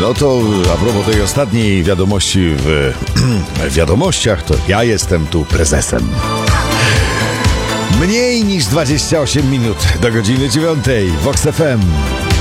No to a propos tej ostatniej wiadomości w wiadomościach, to ja jestem tu prezesem. Mniej niż 28 minut do godziny 9 Vox FM.